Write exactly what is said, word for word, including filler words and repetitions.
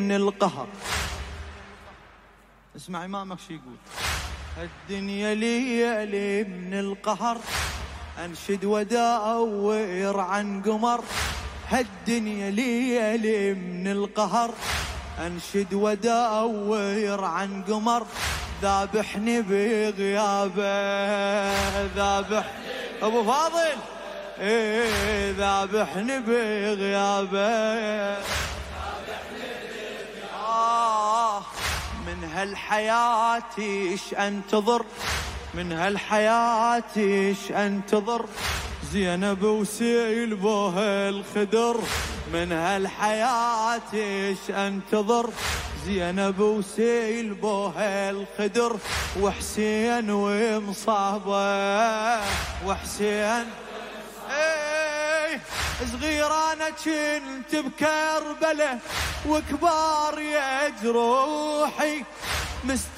من القهر. اسمع إمامك شو يقول: الدنيا لي لي من القهر، أنشد وداور عن قمر. هالدنيا لي لي من القهر، أنشد وداور عن قمر. ذابحني بغيابه، ذابحني أبو فاضل، إيه ذابحني بغيابه. آه من هالحياة إيش أنتظر، من هالحياة إيش أنتظر. زينب وسيل بوها الخدر، من هالحياة إيش أنتظر. زينب وسيل بوها الخدر. وحسين ومصابه، وحسين ايه صغير انا كنت بكربله، وكبار يا جروحي مست